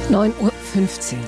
9:15 Uhr.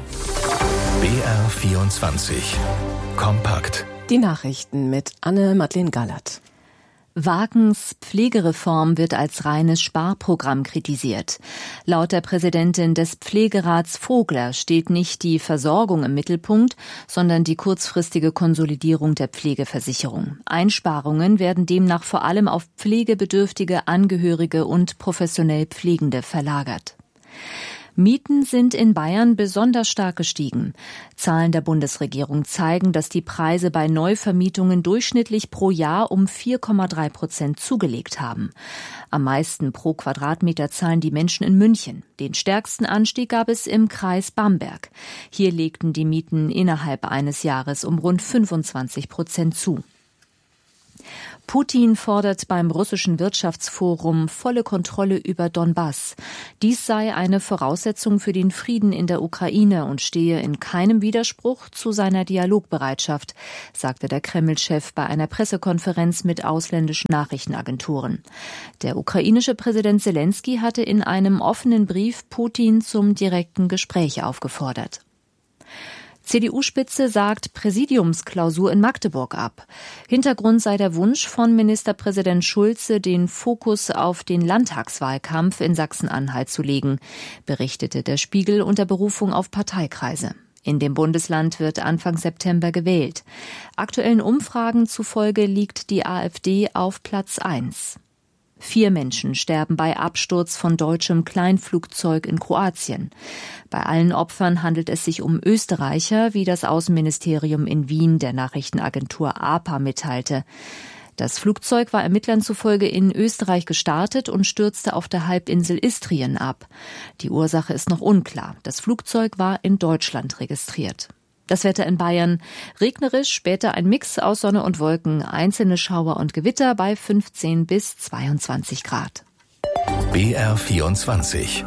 BR24 Kompakt. Die Nachrichten mit Anne-Madeleine Gallert. Wagens Pflegereform wird als reines Sparprogramm kritisiert. Laut der Präsidentin des Pflegerats Vogler steht nicht die Versorgung im Mittelpunkt, sondern die kurzfristige Konsolidierung der Pflegeversicherung. Einsparungen werden demnach vor allem auf pflegebedürftige Angehörige und professionell Pflegende verlagert. Mieten sind in Bayern besonders stark gestiegen. Zahlen der Bundesregierung zeigen, dass die Preise bei Neuvermietungen durchschnittlich pro Jahr um 4,3% zugelegt haben. Am meisten pro Quadratmeter zahlen die Menschen in München. Den stärksten Anstieg gab es im Kreis Bamberg. Hier legten die Mieten innerhalb eines Jahres um rund 25% zu. Putin fordert beim russischen Wirtschaftsforum volle Kontrolle über Donbass. Dies sei eine Voraussetzung für den Frieden in der Ukraine und stehe in keinem Widerspruch zu seiner Dialogbereitschaft, sagte der Kreml-Chef bei einer Pressekonferenz mit ausländischen Nachrichtenagenturen. Der ukrainische Präsident Selenskyj hatte in einem offenen Brief Putin zum direkten Gespräch aufgefordert. CDU-Spitze sagt Präsidiumsklausur in Magdeburg ab. Hintergrund sei der Wunsch von Ministerpräsident Schulze, den Fokus auf den Landtagswahlkampf in Sachsen-Anhalt zu legen, berichtete der Spiegel unter Berufung auf Parteikreise. In dem Bundesland wird Anfang September gewählt. Aktuellen Umfragen zufolge liegt die AfD auf Platz 1. 4 Menschen sterben bei Absturz von deutschem Kleinflugzeug in Kroatien. Bei allen Opfern handelt es sich um Österreicher, wie das Außenministerium in Wien der Nachrichtenagentur APA mitteilte. Das Flugzeug war Ermittlern zufolge in Österreich gestartet und stürzte auf der Halbinsel Istrien ab. Die Ursache ist noch unklar. Das Flugzeug war in Deutschland registriert. Das Wetter in Bayern: regnerisch, später ein Mix aus Sonne und Wolken, einzelne Schauer und Gewitter bei 15 bis 22 Grad. BR24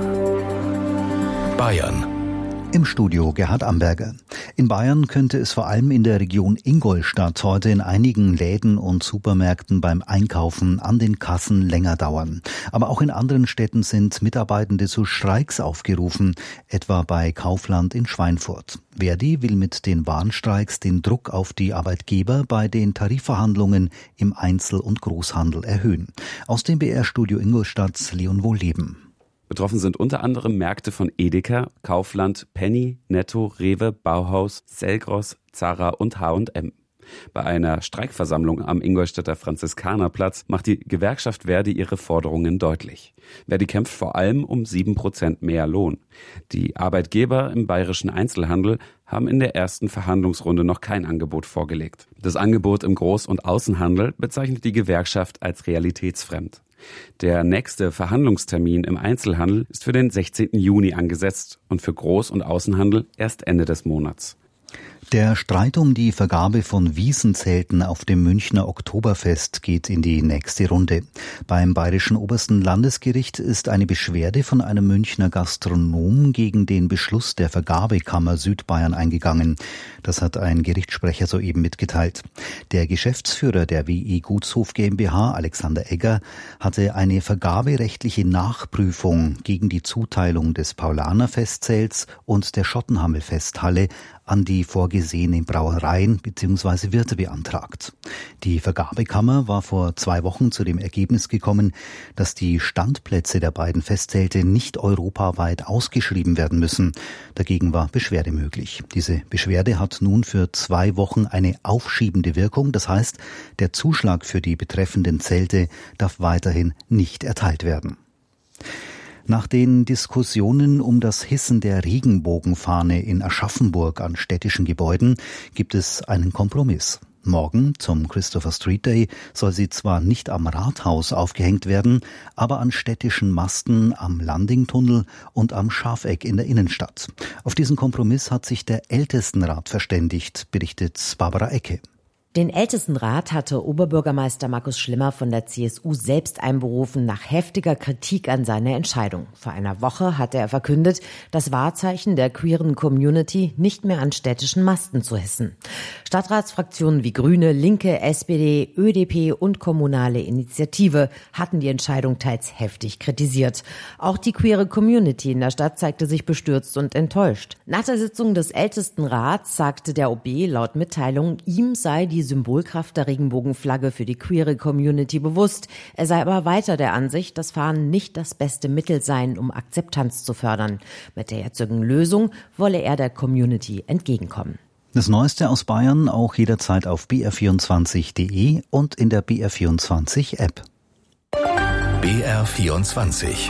Bayern. Im Studio Gerhard Amberger. In Bayern könnte es vor allem in der Region Ingolstadt heute in einigen Läden und Supermärkten beim Einkaufen an den Kassen länger dauern. Aber auch in anderen Städten sind Mitarbeitende zu Streiks aufgerufen, etwa bei Kaufland in Schweinfurt. Verdi will mit den Warnstreiks den Druck auf die Arbeitgeber bei den Tarifverhandlungen im Einzel- und Großhandel erhöhen. Aus dem BR-Studio Ingolstadt Leon Wohleben. Betroffen sind unter anderem Märkte von Edeka, Kaufland, Penny, Netto, Rewe, Bauhaus, Selgros, Zara und H&M. Bei einer Streikversammlung am Ingolstädter Franziskanerplatz macht die Gewerkschaft Verdi ihre Forderungen deutlich. Verdi kämpft vor allem um 7% mehr Lohn. Die Arbeitgeber im bayerischen Einzelhandel haben in der ersten Verhandlungsrunde noch kein Angebot vorgelegt. Das Angebot im Groß- und Außenhandel bezeichnet die Gewerkschaft als realitätsfremd. Der nächste Verhandlungstermin im Einzelhandel ist für den 16. Juni angesetzt und für Groß- und Außenhandel erst Ende des Monats. Der Streit um die Vergabe von Wiesenzelten auf dem Münchner Oktoberfest geht in die nächste Runde. Beim Bayerischen Obersten Landesgericht ist eine Beschwerde von einem Münchner Gastronom gegen den Beschluss der Vergabekammer Südbayern eingegangen. Das hat ein Gerichtssprecher soeben mitgeteilt. Der Geschäftsführer der WE Gutshof GmbH, Alexander Egger, hatte eine vergaberechtliche Nachprüfung gegen die Zuteilung des Paulaner-Festzelts und der Schottenhammel-Festhalle an die vorgesehenen Brauereien bzw. Wirte beantragt. Die Vergabekammer war vor 2 Wochen zu dem Ergebnis gekommen, dass die Standplätze der beiden Festzelte nicht europaweit ausgeschrieben werden müssen. Dagegen war Beschwerde möglich. Diese Beschwerde hat nun für 2 Wochen eine aufschiebende Wirkung. Das heißt, der Zuschlag für die betreffenden Zelte darf weiterhin nicht erteilt werden. Nach den Diskussionen um das Hissen der Regenbogenfahne in Aschaffenburg an städtischen Gebäuden gibt es einen Kompromiss. Morgen, zum Christopher Street Day, soll sie zwar nicht am Rathaus aufgehängt werden, aber an städtischen Masten am Landingtunnel und am Schafeck in der Innenstadt. Auf diesen Kompromiss hat sich der Ältestenrat verständigt, berichtet Barbara Ecke. Den Ältestenrat hatte Oberbürgermeister Markus Schlimmer von der CSU selbst einberufen nach heftiger Kritik an seiner Entscheidung. Vor einer Woche hatte er verkündet, das Wahrzeichen der queeren Community nicht mehr an städtischen Masten zu hissen. Stadtratsfraktionen wie Grüne, Linke, SPD, ÖDP und Kommunale Initiative hatten die Entscheidung teils heftig kritisiert. Auch die queere Community in der Stadt zeigte sich bestürzt und enttäuscht. Nach der Sitzung des Ältestenrats sagte der OB laut Mitteilung, ihm sei die Symbolkraft der Regenbogenflagge für die queere Community bewusst. Er sei aber weiter der Ansicht, dass Fahnen nicht das beste Mittel seien, um Akzeptanz zu fördern. Mit der jetzigen Lösung wolle er der Community entgegenkommen. Das Neueste aus Bayern auch jederzeit auf br24.de und in der BR24-App. BR24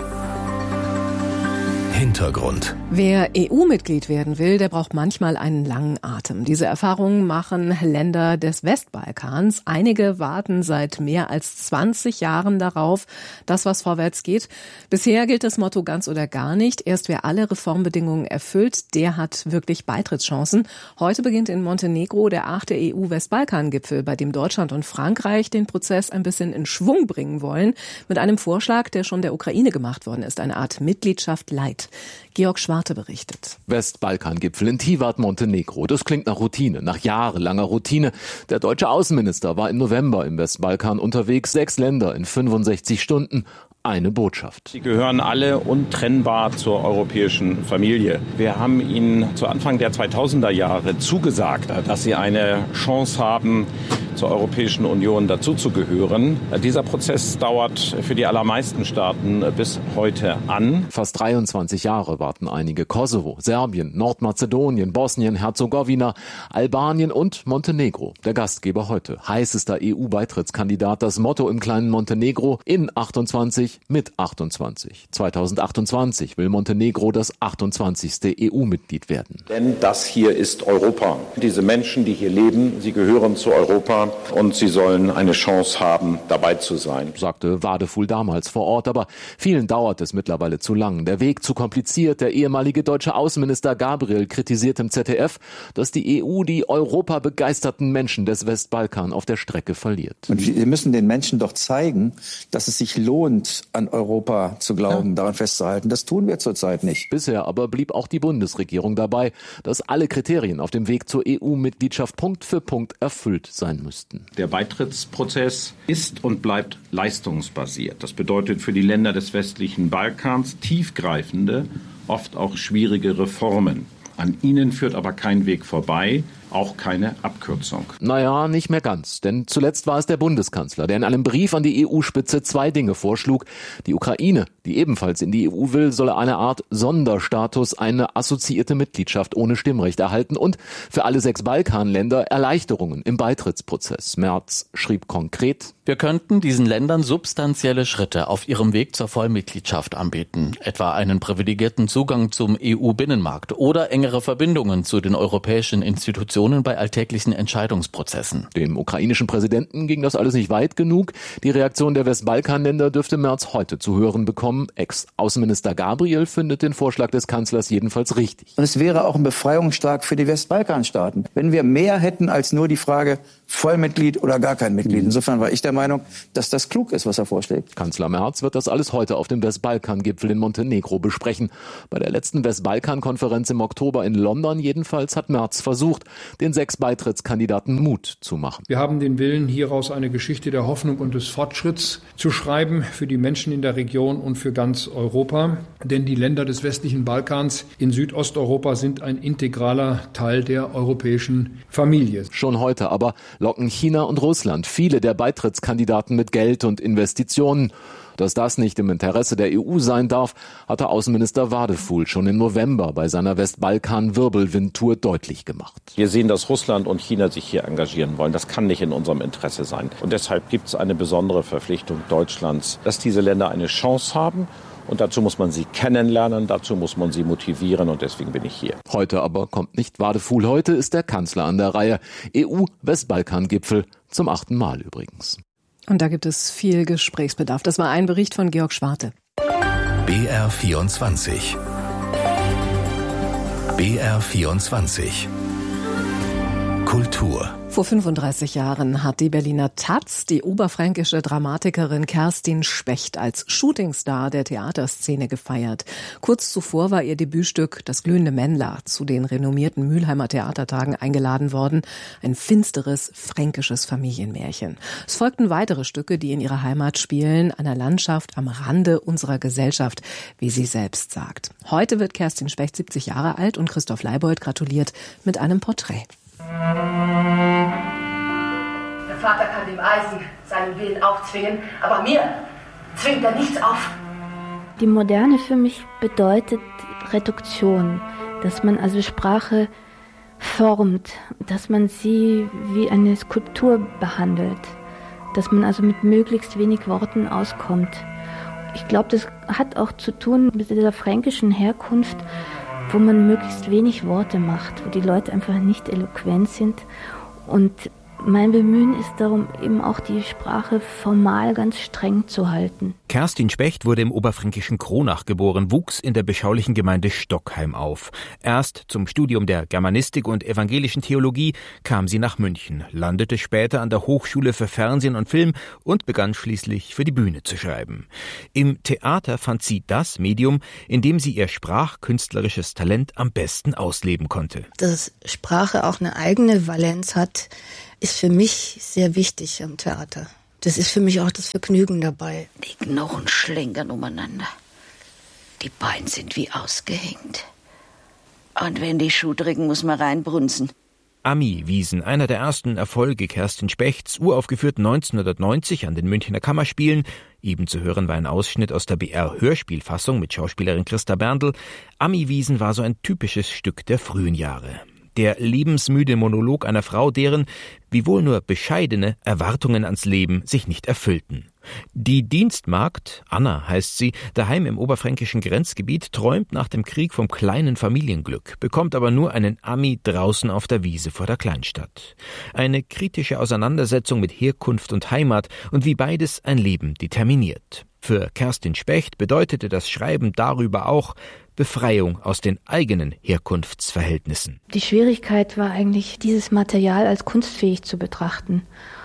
Hintergrund. Wer EU-Mitglied werden will, der braucht manchmal einen langen Atem. Diese Erfahrungen machen Länder des Westbalkans. Einige warten seit mehr als 20 Jahren darauf, dass was vorwärts geht. Bisher gilt das Motto ganz oder gar nicht. Erst wer alle Reformbedingungen erfüllt, der hat wirklich Beitrittschancen. Heute beginnt in Montenegro der 8. EU-Westbalkan-Gipfel, bei dem Deutschland und Frankreich den Prozess ein bisschen in Schwung bringen wollen. Mit einem Vorschlag, der schon der Ukraine gemacht worden ist. Eine Art Mitgliedschaft light. Georg Schwarte berichtet. Westbalkan-Gipfel in Tivat, Montenegro. Das klingt nach Routine, nach jahrelanger Routine. Der deutsche Außenminister war im November im Westbalkan unterwegs. 6 Länder in 65 Stunden. Eine Botschaft. Sie gehören alle untrennbar zur europäischen Familie. Wir haben ihnen zu Anfang der 2000er Jahre zugesagt, dass sie eine Chance haben, zur Europäischen Union dazuzugehören. Dieser Prozess dauert für die allermeisten Staaten bis heute an. Fast 23 Jahre warten einige. Kosovo, Serbien, Nordmazedonien, Bosnien, Herzegowina, Albanien und Montenegro. Der Gastgeber heute. Heißester EU-Beitrittskandidat. Das Motto im kleinen Montenegro: in 28 mit 28. 2028 will Montenegro das 28. EU-Mitglied werden. Denn das hier ist Europa. Diese Menschen, die hier leben, sie gehören zu Europa und sie sollen eine Chance haben, dabei zu sein, sagte Wadefuhl damals vor Ort. Aber vielen dauert es mittlerweile zu lang. Der Weg zu kompliziert. Der ehemalige deutsche Außenminister Gabriel kritisiert im ZDF, dass die EU die europabegeisterten Menschen des Westbalkan auf der Strecke verliert. Und wir müssen den Menschen doch zeigen, dass es sich lohnt, an Europa zu glauben, daran festzuhalten. Das tun wir zurzeit nicht. Bisher aber blieb auch die Bundesregierung dabei, dass alle Kriterien auf dem Weg zur EU-Mitgliedschaft Punkt für Punkt erfüllt sein müssten. Der Beitrittsprozess ist und bleibt leistungsbasiert. Das bedeutet für die Länder des westlichen Balkans tiefgreifende, oft auch schwierige Reformen. An ihnen führt aber kein Weg vorbei, auch keine Abkürzung. Naja, nicht mehr ganz. Denn zuletzt war es der Bundeskanzler, der in einem Brief an die EU-Spitze 2 Dinge vorschlug. Die Ukraine, die ebenfalls in die EU will, solle eine Art Sonderstatus, eine assoziierte Mitgliedschaft ohne Stimmrecht erhalten und für alle 6 Balkanländer Erleichterungen im Beitrittsprozess. Merz schrieb konkret: Wir könnten diesen Ländern substanzielle Schritte auf ihrem Weg zur Vollmitgliedschaft anbieten, etwa einen privilegierten Zugang zum EU-Binnenmarkt oder engere Verbindungen zu den europäischen Institutionen bei alltäglichen Entscheidungsprozessen. Dem ukrainischen Präsidenten ging das alles nicht weit genug. Die Reaktion der Westbalkanländer dürfte Merz heute zu hören bekommen. Ex-Außenminister Gabriel findet den Vorschlag des Kanzlers jedenfalls richtig. Und es wäre auch ein Befreiungsschlag für die Westbalkanstaaten, wenn wir mehr hätten als nur die Frage Vollmitglied oder gar kein Mitglied. Insofern war ich der Meinung, dass das klug ist, was er vorschlägt. Kanzler Merz wird das alles heute auf dem Westbalkan-Gipfel in Montenegro besprechen. Bei der letzten Westbalkan-Konferenz im Oktober in London jedenfalls hat Merz versucht, den 6 Beitrittskandidaten Mut zu machen. Wir haben den Willen, hieraus eine Geschichte der Hoffnung und des Fortschritts zu schreiben für die Menschen in der Region und für ganz Europa. Denn die Länder des westlichen Balkans in Südosteuropa sind ein integraler Teil der europäischen Familie. Schon heute aber locken China und Russland viele der Beitrittskandidaten mit Geld und Investitionen. Dass das nicht im Interesse der EU sein darf, hatte Außenminister Wadefuhl schon im November bei seiner Westbalkan-Wirbelwind-Tour deutlich gemacht. Wir sehen, dass Russland und China sich hier engagieren wollen. Das kann nicht in unserem Interesse sein. Und deshalb gibt es eine besondere Verpflichtung Deutschlands, dass diese Länder eine Chance haben. Und dazu muss man sie kennenlernen, dazu muss man sie motivieren und deswegen bin ich hier. Heute aber kommt nicht Wadefuhl, heute ist der Kanzler an der Reihe. EU-Westbalkan-Gipfel zum 8. Mal übrigens. Und da gibt es viel Gesprächsbedarf. Das war ein Bericht von Georg Schwarte. BR24 BR24 Kultur Vor 35 Jahren hat die Berliner taz die oberfränkische Dramatikerin Kerstin Specht als Shootingstar der Theaterszene gefeiert. Kurz zuvor war ihr Debütstück Das glühende Männler zu den renommierten Mülheimer Theatertagen eingeladen worden. Ein finsteres fränkisches Familienmärchen. Es folgten weitere Stücke, die in ihrer Heimat spielen, einer Landschaft am Rande unserer Gesellschaft, wie sie selbst sagt. Heute wird Kerstin Specht 70 Jahre alt und Christoph Leibold gratuliert mit einem Porträt. Der Vater kann dem Eisen seinen Willen aufzwingen, aber mir zwingt er nichts auf. Die Moderne für mich bedeutet Reduktion, dass man also Sprache formt, dass man sie wie eine Skulptur behandelt, dass man also mit möglichst wenig Worten auskommt. Ich glaube, das hat auch zu tun mit dieser fränkischen Herkunft, wo man möglichst wenig Worte macht, wo die Leute einfach nicht eloquent sind. Und mein Bemühen ist darum, eben auch die Sprache formal ganz streng zu halten. Kerstin Specht wurde im oberfränkischen Kronach geboren, wuchs in der beschaulichen Gemeinde Stockheim auf. Erst zum Studium der Germanistik und evangelischen Theologie kam sie nach München, landete später an der Hochschule für Fernsehen und Film und begann schließlich für die Bühne zu schreiben. Im Theater fand sie das Medium, in dem sie ihr sprachkünstlerisches Talent am besten ausleben konnte. Dass Sprache auch eine eigene Valenz hat, ist für mich sehr wichtig am Theater. Das ist für mich auch das Vergnügen dabei. Die Knochen schlängern umeinander. Die Beine sind wie ausgehängt. Und wenn die Schuhe drücken, muss man reinbrunzen. Ami-Wiesen, einer der ersten Erfolge Kerstin Spechts, uraufgeführt 1990 an den Münchner Kammerspielen. Eben zu hören war ein Ausschnitt aus der BR-Hörspielfassung mit Schauspielerin Christa Berndl. Ami-Wiesen war so ein typisches Stück der frühen Jahre. Der lebensmüde Monolog einer Frau, deren, wiewohl nur bescheidene, Erwartungen ans Leben sich nicht erfüllten. Die Dienstmagd, Anna heißt sie, daheim im oberfränkischen Grenzgebiet, träumt nach dem Krieg vom kleinen Familienglück, bekommt aber nur einen Ami draußen auf der Wiese vor der Kleinstadt. Eine kritische Auseinandersetzung mit Herkunft und Heimat und wie beides ein Leben determiniert. Für Kerstin Specht bedeutete das Schreiben darüber auch Befreiung aus den eigenen Herkunftsverhältnissen. Die Schwierigkeit war eigentlich, dieses Material als kunstfähig zu betrachten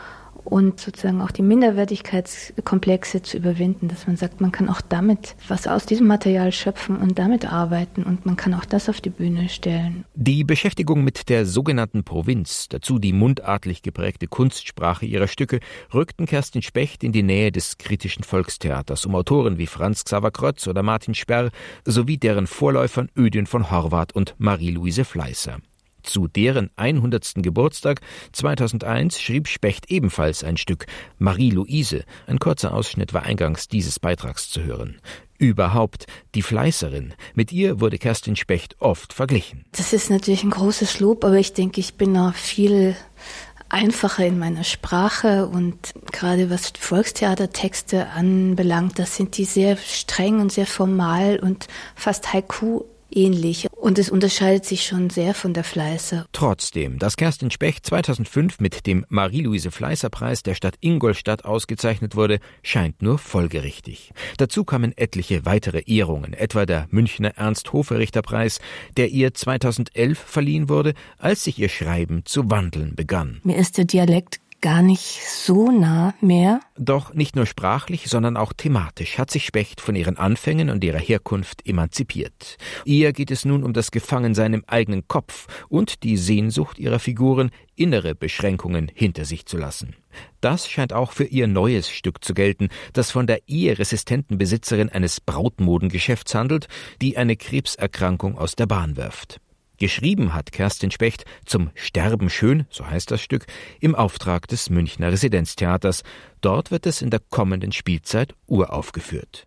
und sozusagen auch die Minderwertigkeitskomplexe zu überwinden, dass man sagt, man kann auch damit was aus diesem Material schöpfen und damit arbeiten und man kann auch das auf die Bühne stellen. Die Beschäftigung mit der sogenannten Provinz, dazu die mundartlich geprägte Kunstsprache ihrer Stücke, rückten Kerstin Specht in die Nähe des kritischen Volkstheaters um Autoren wie Franz Xaver Krötz oder Martin Sperr sowie deren Vorläufern Ödön von Horvath und Marie-Louise Fleißer. Zu deren 100. Geburtstag 2001 schrieb Specht ebenfalls ein Stück, Marie-Louise. Ein kurzer Ausschnitt war eingangs dieses Beitrags zu hören. Überhaupt die Fleißerin. Mit ihr wurde Kerstin Specht oft verglichen. Das ist natürlich ein großes Lob, aber ich denke, ich bin noch viel einfacher in meiner Sprache und gerade was Volkstheatertexte anbelangt, das sind die sehr streng und sehr formal und fast Haiku ähnlich. Und es unterscheidet sich schon sehr von der Fleißer. Trotzdem, dass Kerstin Specht 2005 mit dem Marie-Louise-Fleißer-Preis der Stadt Ingolstadt ausgezeichnet wurde, scheint nur folgerichtig. Dazu kamen etliche weitere Ehrungen, etwa der Münchner Ernst-Hoferichter-Preis, der ihr 2011 verliehen wurde, als sich ihr Schreiben zu wandeln begann. Mir ist der Dialekt gar nicht so nah mehr. Doch nicht nur sprachlich, sondern auch thematisch hat sich Specht von ihren Anfängen und ihrer Herkunft emanzipiert. Ihr geht es nun um das Gefangensein im eigenen Kopf und die Sehnsucht ihrer Figuren, innere Beschränkungen hinter sich zu lassen. Das scheint auch für ihr neues Stück zu gelten, das von der eheresistenten Besitzerin eines Brautmodengeschäfts handelt, die eine Krebserkrankung aus der Bahn wirft. Geschrieben hat Kerstin Specht zum Sterben schön, so heißt das Stück, im Auftrag des Münchner Residenztheaters. Dort wird es in der kommenden Spielzeit uraufgeführt.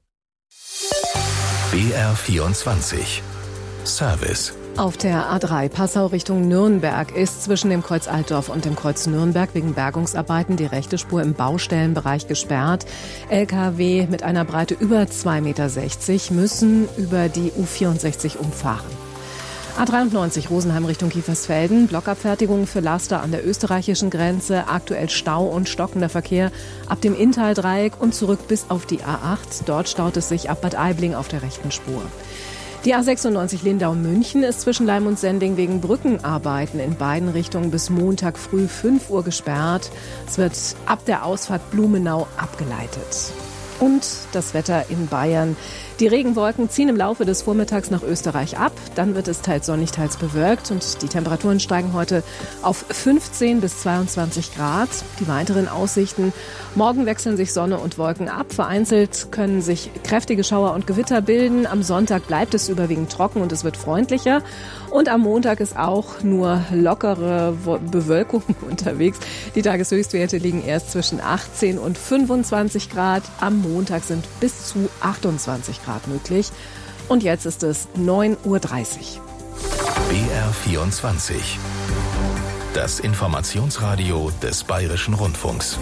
BR24 Service. Auf der A3 Passau Richtung Nürnberg ist zwischen dem Kreuz Altdorf und dem Kreuz Nürnberg wegen Bergungsarbeiten die rechte Spur im Baustellenbereich gesperrt. LKW mit einer Breite über 2,60 Meter müssen über die U64 umfahren. A93 Rosenheim Richtung Kiefersfelden, Blockabfertigung für Laster an der österreichischen Grenze, aktuell Stau und stockender Verkehr ab dem Inntal-Dreieck und zurück bis auf die A8. Dort staut es sich ab Bad Aibling auf der rechten Spur. Die A96 Lindau-München ist zwischen Leim und Sending wegen Brückenarbeiten in beiden Richtungen bis Montag früh 5 Uhr gesperrt. Es wird ab der Ausfahrt Blumenau abgeleitet. Und das Wetter in Bayern. Die Regenwolken ziehen im Laufe des Vormittags nach Österreich ab. Dann wird es teils sonnig, teils bewölkt. Und die Temperaturen steigen heute auf 15 bis 22 Grad. Die weiteren Aussichten: Morgen wechseln sich Sonne und Wolken ab. Vereinzelt können sich kräftige Schauer und Gewitter bilden. Am Sonntag bleibt es überwiegend trocken und es wird freundlicher. Und am Montag ist auch nur lockere Bewölkung unterwegs. Die Tageshöchstwerte liegen erst zwischen 18 und 25 Grad. Am Montag sind bis zu 28 Grad möglich. Und jetzt ist es 9:30 Uhr. BR24. Das Informationsradio des Bayerischen Rundfunks.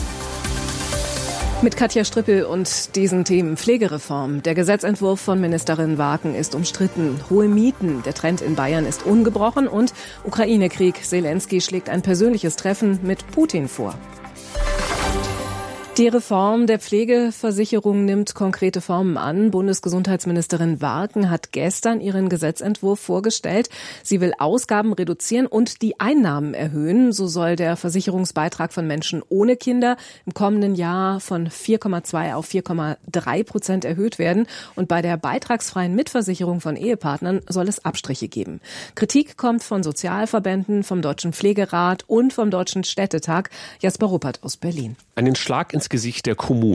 Mit Katja Strippel und diesen Themen: Pflegereform. Der Gesetzentwurf von Ministerin Waken ist umstritten. Hohe Mieten. Der Trend in Bayern ist ungebrochen. Und Ukraine-Krieg. Zelensky schlägt ein persönliches Treffen mit Putin vor. Die Reform der Pflegeversicherung nimmt konkrete Formen an. Bundesgesundheitsministerin Waken hat gestern ihren Gesetzentwurf vorgestellt. Sie will Ausgaben reduzieren und die Einnahmen erhöhen. So soll der Versicherungsbeitrag von Menschen ohne Kinder im kommenden Jahr von 4,2 auf 4,3% erhöht werden. Und bei der beitragsfreien Mitversicherung von Ehepartnern soll es Abstriche geben. Kritik kommt von Sozialverbänden, vom Deutschen Pflegerat und vom Deutschen Städtetag. Jasper Ruppert aus Berlin. Einen Schlag ins Gesicht der Kommunen.